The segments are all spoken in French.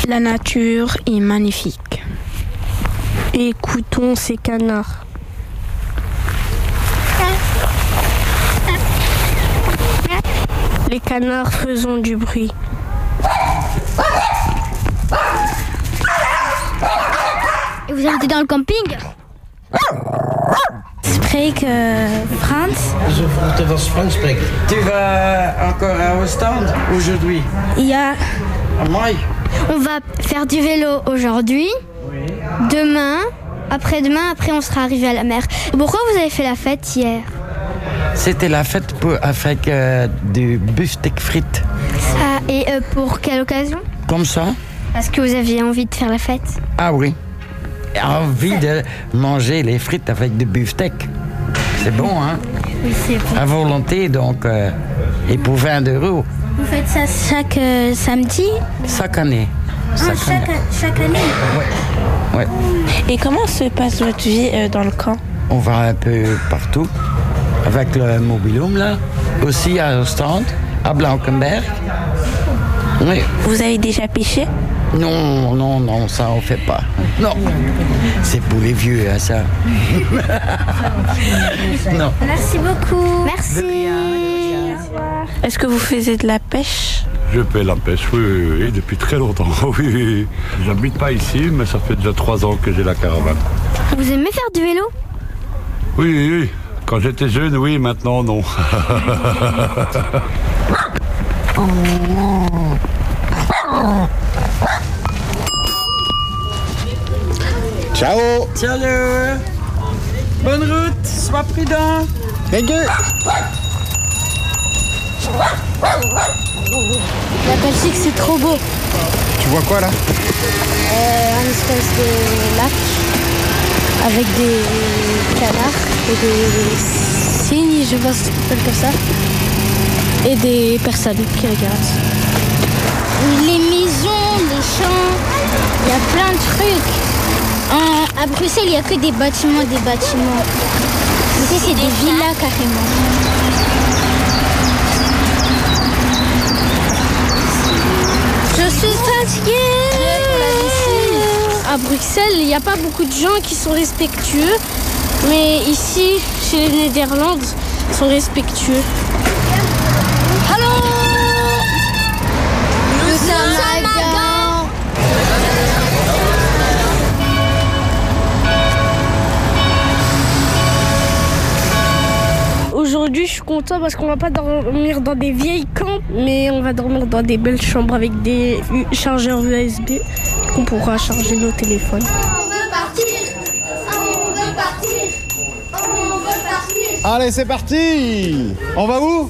La nature est magnifique. Écoutons ces canards. Les canards faisant du bruit. Et vous habitez dans le camping? Spreek Frans. Je te was Frans spreken. Tu vas encore au stand aujourd'hui? Ja. Amai. On va faire du vélo aujourd'hui. Oui. Demain, après-demain, après on sera arrivé à la mer. Pourquoi vous avez fait la fête hier? C'était la fête avec du beefsteak frites. Ah, et pour quelle occasion? Comme ça? Parce que vous aviez envie de faire la fête? Ah oui. Envie de manger les frites avec du beefsteak. C'est bon, hein? Oui, c'est bon. À volonté, donc, et pour 20 €. Vous faites ça chaque samedi? Chaque année. Chaque année? Ouais. Ouais. Et comment se passe votre vie dans le camp? On va un peu partout. Avec le mobilhome, là. Aussi à stand, à Blankenberg. Oui. Vous avez déjà pêché? Non, ça on fait pas. Non, c'est pour les vieux, hein, ça. Non. Merci beaucoup. Merci. Est-ce que vous faisiez de la pêche? Je fais la pêche, oui, depuis très longtemps, oui. J'habite pas ici, mais ça fait déjà 3 ans que j'ai la caravane. Vous aimez faire du vélo? Oui. Quand j'étais jeune, oui, maintenant, non. Ciao. Salut. Bonne route, sois prudent. Thank you. La Belgique, c'est trop beau. Tu vois quoi là? Un espèce de lac avec des canards et des cygnes, je pense que ça s'appelle comme ça. Et des personnes qui regardent. Les maisons, les champs, il y a plein de trucs. À Bruxelles, il n'y a que des bâtiments. Ici, c'est des villas carrément. Je suis fatiguée. À Bruxelles, il n'y a pas beaucoup de gens qui sont respectueux. Mais ici, chez les Néderlandes, ils sont respectueux. Allô? Nous sommes à Gand. Aujourd'hui, je suis content parce qu'on va pas dormir dans des vieilles camps, mais on va dormir dans des belles chambres avec des chargeurs USB qu'on pourra charger nos téléphones. On veut partir. Allez, c'est parti. On va où?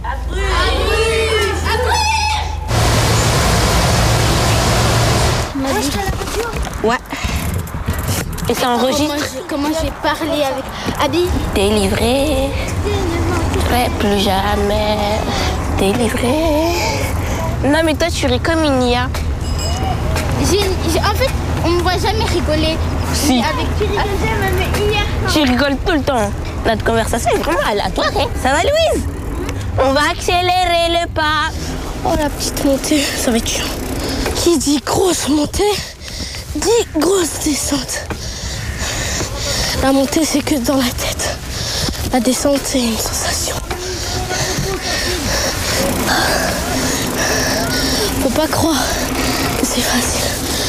Ouais. Et ça enregistre? Comment j'ai parlé avec Abby? Délivré. Ouais, plus jamais. Délivré. Non, mais toi, tu ris comme une IA. En fait, on me voit jamais rigoler. Si. Avec tu rigoles jamais, mais hier. Tu rigoles tout le temps. Notre conversation est vraiment aléatoire, hein? Ça va, Louise? On va accélérer le pas. Oh, la petite montée, ça va être chiant. Qui dit grosse montée, dit grosse descente. La montée, c'est que dans la tête. La descente, c'est une sensation. Faut pas croire que c'est facile.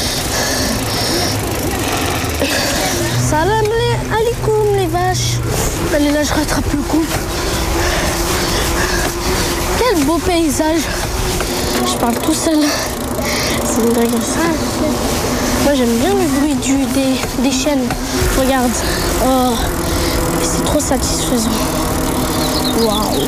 Salam alaikum les vaches. Allez là, je rattrape le coup. Quel beau paysage. Je parle tout seul. C'est une dingue. Moi j'aime bien le bruit des chiennes. Regarde. Oh, c'est trop satisfaisant. Waouh.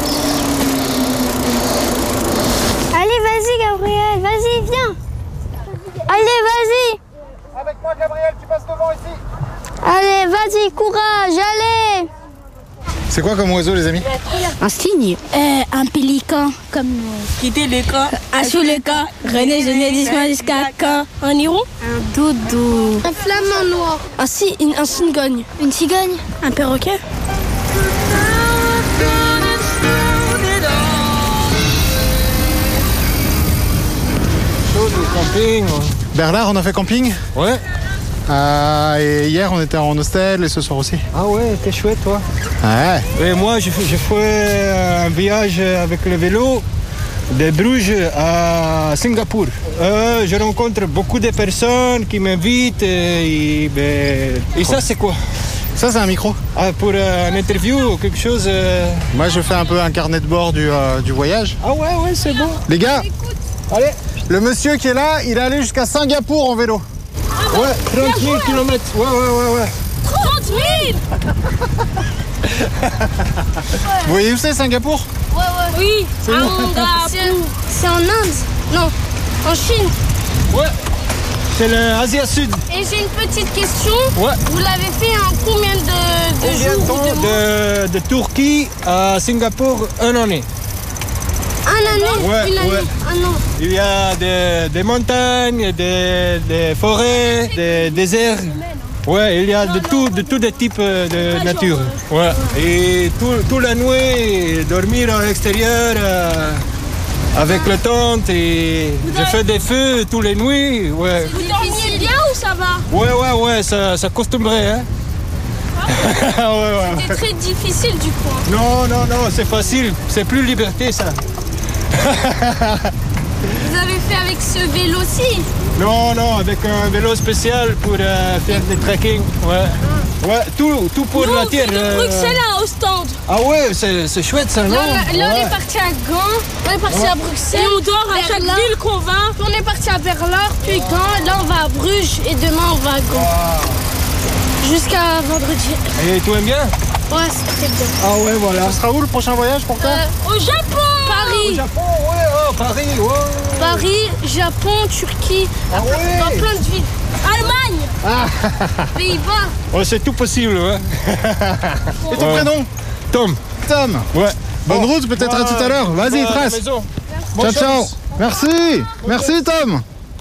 Allez, vas-y, Gabriel. Vas-y, viens. Allez, vas-y. Avec moi, Gabriel, tu passes devant ici. Allez, vas-y, courage, allez. C'est quoi comme oiseau, les amis? Un cygne. Un pélican. Comme. Quitter le camp, sous le camp. René, Genet, jusqu'à quand? un héron, Un dodo. Un flamant noir. un cigogne, Une cigogne. un perroquet. Chose où on camping. Bernard, on a fait camping. Ouais. Et hier, on était en hostel et ce soir aussi. Ah ouais, t'es chouette toi. Ouais. Et moi, j'ai fait un voyage avec le vélo de Bruges à Singapour. Je rencontre beaucoup de personnes qui m'invitent et ça c'est quoi? Ça, c'est un micro. Ah, pour une interview ou quelque chose. Moi, je fais un peu un carnet de bord du voyage. Ah ouais, c'est bon. Les gars, Allez. le monsieur qui est là, il est allé jusqu'à Singapour en vélo. Ouais, 30 000 km. Ouais. 30 000. Vous voyez où c'est Singapour? Oui. C'est en Inde. Non, en Chine. Ouais. C'est l'Asie Sud. Et j'ai une petite question. Ouais. Vous l'avez fait en combien de jours ou de mois? De Turquie à Singapour, une année. Un année. Ouais, Une année. ouais. Un an. Il y a des montagnes, des forêts, des déserts. Ouais, il y a de tout des types de nature. Ouais. Et toute la nuit, dormir à l'extérieur avec le tente et je fais des feux tous les nuits. Ouais. Vous dormiez bien ou ça va? Ouais, ça costumerait, hein. Ouais. C'est très difficile du coup. Non, c'est facile. C'est plus liberté, ça. Vous avez fait avec ce vélo-ci? Non, avec un vélo spécial pour faire des trekking. Ouais. Ouais, tout pour la terre. De Bruxelles à Ostende. Ah ouais, c'est chouette ça, non? Là, on est parti à Gand, on est parti à Bruxelles. Et on dort à chaque ville qu'on va. On est parti à Berlin, puis Gand. Là, on va à Bruges et demain, on va à Gand. Jusqu'à vendredi. Et tu aimes bien? Ouais, c'est très bien. Ah ouais, voilà. Ce sera où le prochain voyage pour toi? Au Japon! Paris! Au Japon, ouais, Paris, ouais. Paris, Japon, Turquie, dans plein de villes. Allemagne! Pays-Bas. Ouais, c'est tout possible, ouais. Et ton prénom? Tom. Ouais. Bonne route, peut-être à tout à l'heure. Vas-y, trace. Ciao. Merci Tom.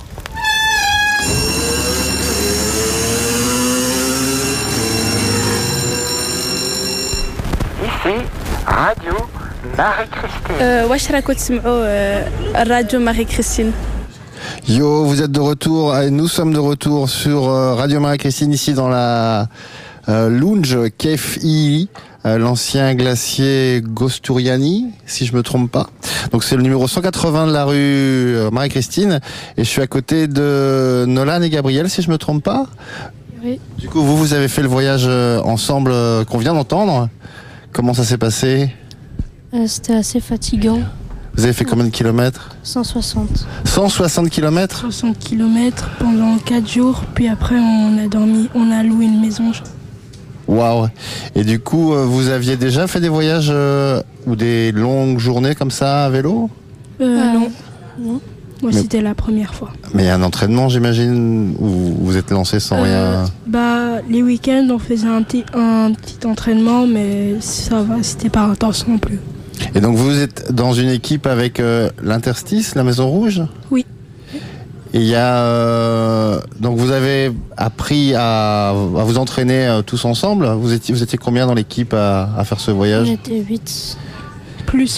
Ici, Radio Marie-Christine. واش راكم تسمعوا الراديو ماري كريستين. Yo, vous êtes de retour, nous sommes de retour sur Radio Marie-Christine, ici dans la lounge Cave Ili, l'ancien glacier Gosturiani, si je me trompe pas. Donc c'est le numéro 180 de la rue Marie-Christine, et je suis à côté de Nolan et Gabriel, si je me trompe pas. Oui. Du coup, vous avez fait le voyage ensemble qu'on vient d'entendre. Comment ça s'est passé? C'était assez fatigant. Vous avez fait combien de kilomètres? 160. 160 kilomètres? 60 km pendant 4 jours, puis après on a loué une maison. Waouh! Et du coup, vous aviez déjà fait des voyages ou des longues journées comme ça à vélo? Non. Non. Moi, c'était la première fois. Mais un entraînement, j'imagine, où vous êtes lancé sans rien? Les week-ends, on faisait un petit entraînement, mais ça va, c'était pas intense non plus. Et donc vous êtes dans une équipe avec l'Interstice, la Maison Rouge? Oui. Et il y a donc vous avez appris à vous entraîner tous ensemble. Vous étiez combien dans l'équipe à faire ce voyage? On était 8. Plus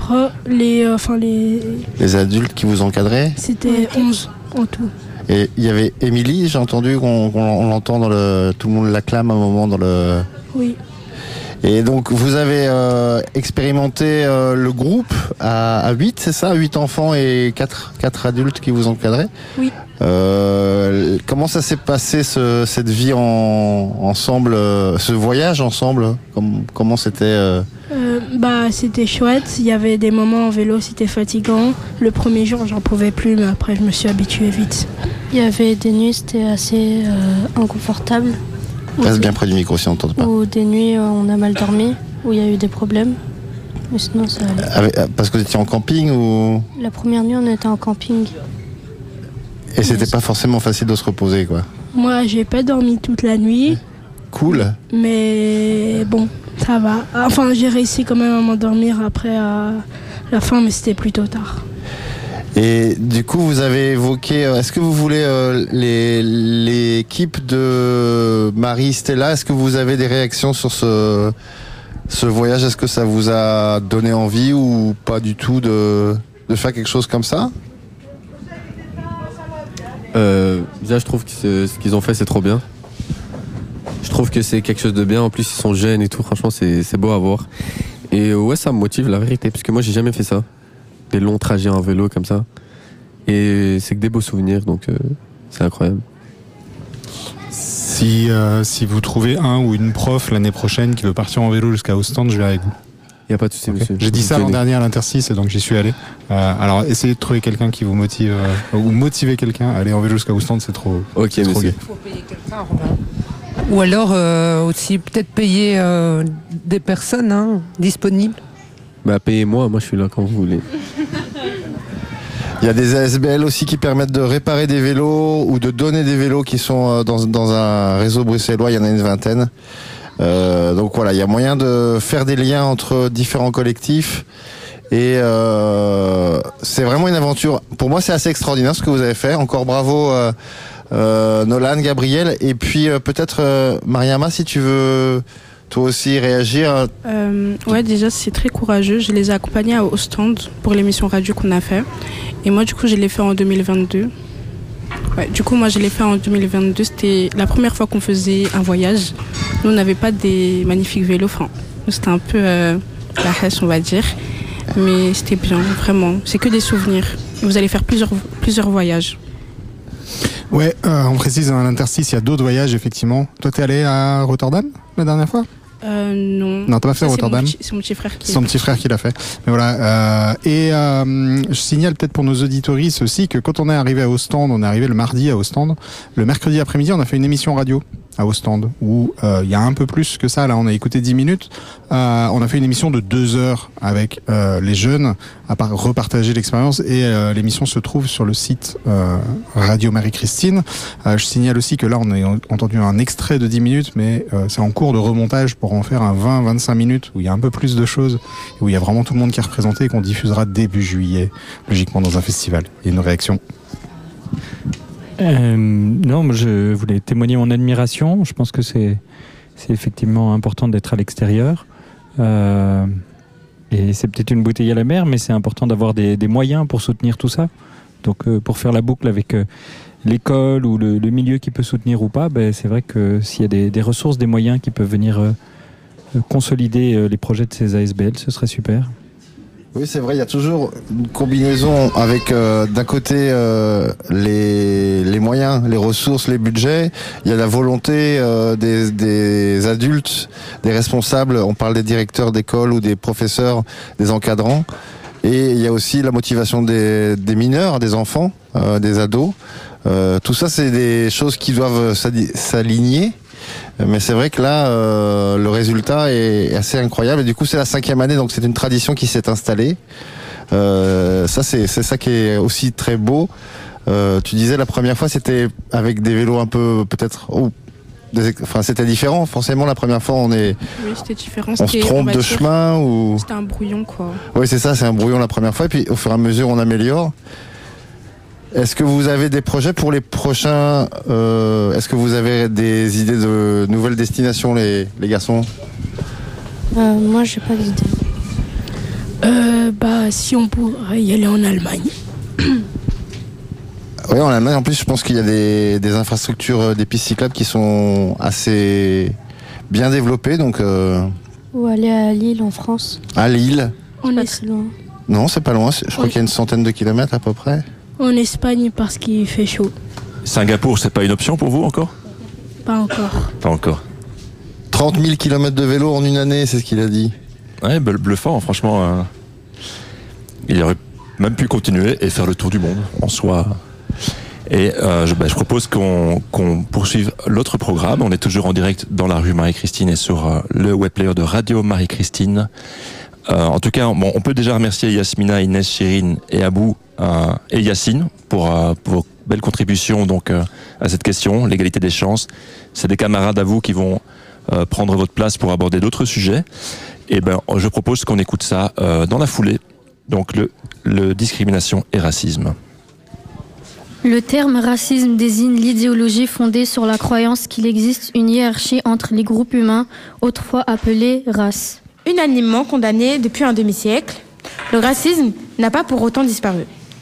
les adultes qui vous encadraient? C'était 11 en tout. Et il y avait Émilie, j'ai entendu qu'on l'entend tout le monde l'acclame à un moment dans le... Oui. Et donc vous avez expérimenté le groupe à 8, c'est ça? 8 enfants et 4 adultes qui vous encadraient? Oui. Comment ça s'est passé cette vie ensemble, ce voyage ensemble? Comment c'était C'était chouette. Il y avait des moments en vélo, c'était fatigant. Le premier jour, j'en pouvais plus, mais après, je me suis habituée vite. Il y avait des nuits, c'était assez inconfortable. Reste bien près du micro si on n'entend pas. Ou des nuits, on a mal dormi, où il y a eu des problèmes. Mais sinon, ça allait. Parce que vous étiez en camping ou... La première nuit, on était en camping. Et c'était pas forcément facile de se reposer, quoi. Moi, j'ai pas dormi toute la nuit. Cool. Mais bon, ça va. Enfin, j'ai réussi quand même à m'endormir après à la fin, mais c'était plutôt tard. Et du coup, vous avez évoqué, est-ce que vous voulez l'équipe de Marie Stella, est-ce que vous avez des réactions sur ce voyage? Est-ce que ça vous a donné envie ou pas du tout de faire quelque chose comme ça? Déjà, je trouve que ce qu'ils ont fait, c'est trop bien. Je trouve que c'est quelque chose de bien. En plus, ils sont jeunes et tout. Franchement, c'est beau à voir. Et ouais, ça me motive, la vérité. Parce que moi, j'ai jamais fait ça. Des longs trajets en vélo comme ça. Et c'est que des beaux souvenirs. Donc, c'est incroyable. Si vous trouvez un ou une prof l'année prochaine qui veut partir en vélo jusqu'à Ostende, je vais avec vous. Il n'y a pas de souci, monsieur. J'ai dit ça l'an dernier à l'Intercis, et donc j'y suis allé. Alors, essayez de trouver quelqu'un qui vous motive, ou motiver quelqu'un à aller en vélo jusqu'à Ostende, c'est trop. Ok, c'est trop monsieur. gai. Il faut payer quelqu'un, Romain. Ou alors aussi peut-être payer des personnes disponibles. Bah, payez-moi, moi je suis là quand vous voulez. Il y a des ASBL aussi qui permettent de réparer des vélos ou de donner des vélos qui sont dans un réseau bruxellois, il y en a une vingtaine. Donc voilà, il y a moyen de faire des liens entre différents collectifs et c'est vraiment une aventure. Pour moi, c'est assez extraordinaire ce que vous avez fait. Encore bravo Nolan, Gabriel, et puis peut-être Mariama, si tu veux toi aussi réagir. Ouais, déjà c'est très courageux. Je les ai accompagnés à Ostende pour l'émission radio qu'on a fait. Et moi du coup je l'ai fait en 2022. Ouais, du coup moi je l'ai fait en 2022. C'était la première fois qu'on faisait un voyage. Nous on n'avait pas des magnifiques vélos. Enfin, c'était un peu la haisse on va dire. Mais c'était bien, vraiment. C'est que des souvenirs. Et vous allez faire plusieurs voyages. Ouais, on précise à l'Intercis, il y a d'autres voyages effectivement. Toi, t'es allé à Rotterdam la dernière fois ? Non. Non, t'as pas fait Rotterdam ? C'est mon petit frère qui Son petit frère qui l'a fait. Mais voilà. Je signale peut-être pour nos auditoristes aussi que quand on est arrivé à Ostende, on est arrivé le mardi à Ostende. Le mercredi après-midi, on a fait une émission radio à Ostende où il y a un peu plus que ça. Là, on a écouté 10 minutes. On a fait une émission de 2 heures avec les jeunes à repartager l'expérience et l'émission se trouve sur le site Radio Marie-Christine. Je signale aussi que là, on a entendu un extrait de 10 minutes, mais c'est en cours de remontage pour en faire un 20-25 minutes où il y a un peu plus de choses et où il y a vraiment tout le monde qui est représenté et qu'on diffusera début juillet, logiquement dans un festival. Il y a une réaction. Non, moi je voulais témoigner mon admiration. Je pense que c'est effectivement important d'être à l'extérieur. Et c'est peut-être une bouteille à la mer, mais c'est important d'avoir des moyens pour soutenir tout ça. Donc pour faire la boucle avec l'école ou le milieu qui peut soutenir ou pas, c'est vrai que s'il y a des ressources, des moyens qui peuvent venir consolider les projets de ces ASBL, ce serait super. Oui, c'est vrai, il y a toujours une combinaison avec d'un côté les moyens, les ressources, les budgets. Il y a la volonté des adultes, des responsables. On parle des directeurs d'école ou des professeurs, des encadrants. Et il y a aussi la motivation des mineurs, des enfants, des ados. Tout ça, c'est des choses qui doivent s'aligner. Mais c'est vrai que là, le résultat est assez incroyable. Et du coup, c'est la 5e année, donc c'est une tradition qui s'est installée. Ça, c'est ça qui est aussi très beau. Tu disais la première fois, c'était avec des vélos un peu, peut-être... Enfin, c'était différent. Forcément, la première fois, oui, c'était différent. On se trompe de chemin ou... C'était un brouillon, quoi. Oui, c'est ça, c'est un brouillon la première fois. Et puis, au fur et à mesure, on améliore. Est-ce que vous avez des projets pour les prochains Est-ce que vous avez des idées de nouvelles destinations, les garçons ? Moi, j'ai pas d'idée. Si on pourrait y aller en Allemagne. Oui, en Allemagne, en plus, je pense qu'il y a des infrastructures, des pistes cyclables qui sont assez bien développées. Donc, Ou aller à Lille, en France. À Lille ? On est très loin. Non, c'est pas loin. Je crois qu'il y a une centaine de kilomètres à peu près. En Espagne parce qu'il fait chaud. Singapour, c'est pas une option pour vous encore ? Pas encore. Pas encore. 30 000 kilomètres de vélo en une année, c'est ce qu'il a dit. Ouais, bluffant, franchement. Il aurait même pu continuer et faire le tour du monde en soi. Et je propose qu'on poursuive l'autre programme. On est toujours en direct dans la rue Marie-Christine et sur le webplayer de Radio Marie-Christine. En tout cas, on peut déjà remercier Yasmina, Inès, Chérine et Abou et Yacine pour vos belles contributions donc, à cette question, l'égalité des chances. C'est des camarades à vous qui vont prendre votre place pour aborder d'autres sujets. Et je propose qu'on écoute ça dans la foulée. Donc le discrimination et racisme. Le terme racisme désigne l'idéologie fondée sur la croyance qu'il existe une hiérarchie entre les groupes humains, autrefois appelés races. Unanimement condamné depuis un demi-siècle, le racisme n'a pas pour autant disparu.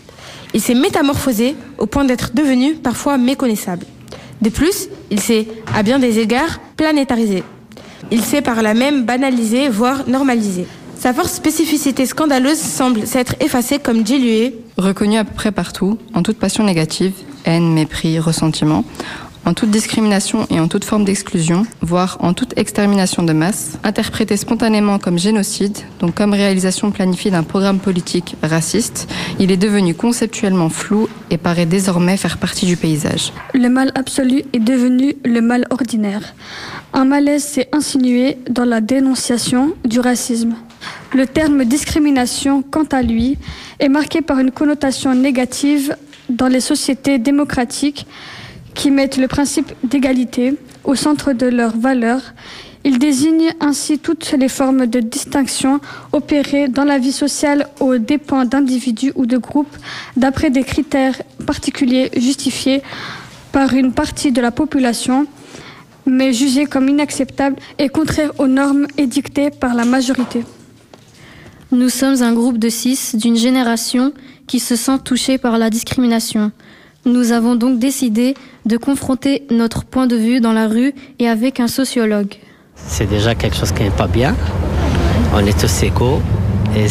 Il s'est métamorphosé au point d'être devenu parfois méconnaissable. De plus, il s'est, à bien des égards, planétarisé. Il s'est par là même banalisé, voire normalisé. Sa forte spécificité scandaleuse semble s'être effacée comme diluée. Reconnu à peu près partout, en toute passion négative, haine, mépris, ressentiment, en toute discrimination et en toute forme d'exclusion, voire en toute extermination de masse, interprété spontanément comme génocide, donc comme réalisation planifiée d'un programme politique raciste, il est devenu conceptuellement flou et paraît désormais faire partie du paysage. Le mal absolu est devenu le mal ordinaire. Un malaise s'est insinué dans la dénonciation du racisme. Le terme discrimination, quant à lui, est marqué par une connotation négative dans les sociétés démocratiques qui mettent le principe d'égalité au centre de leurs valeurs. Il désigne ainsi toutes les formes de distinction opérées dans la vie sociale aux dépens d'individus ou de groupes d'après des critères particuliers justifiés par une partie de la population, mais jugés comme inacceptables et contraires aux normes édictées par la majorité. Nous sommes un groupe de 6 d'une génération qui se sent touchée par la discrimination. Nous avons donc décidé de confronter notre point de vue dans la rue et avec un sociologue. C'est déjà quelque chose qui n'est pas bien. On est tous égaux et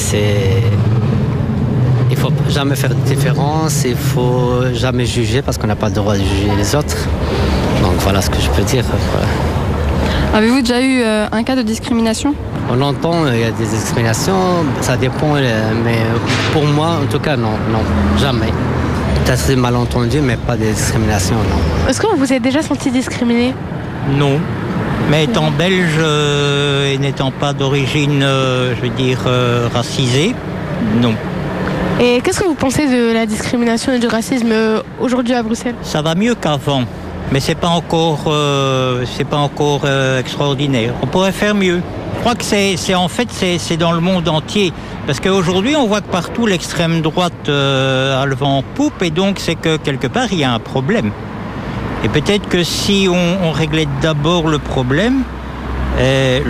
il faut jamais faire de différence, il faut jamais juger parce qu'on n'a pas le droit de juger les autres. Donc voilà ce que je peux dire. Voilà. Avez-vous déjà eu un cas de discrimination ? On entend, il y a des discriminations, ça dépend, mais pour moi, en tout cas, non, jamais. Peut-être des malentendus, mais pas des discriminations, non. Est-ce que vous vous êtes déjà senti discriminé ? Non. Mais étant belge et n'étant pas d'origine, racisée, non. Et qu'est-ce que vous pensez de la discrimination et du racisme aujourd'hui à Bruxelles ? Ça va mieux qu'avant, mais c'est pas encore extraordinaire. On pourrait faire mieux. Je crois que c'est dans le monde entier. Parce qu'aujourd'hui, on voit que partout, l'extrême droite a le vent en poupe, et donc c'est que quelque part, il y a un problème. Et peut-être que si on réglait d'abord le problème,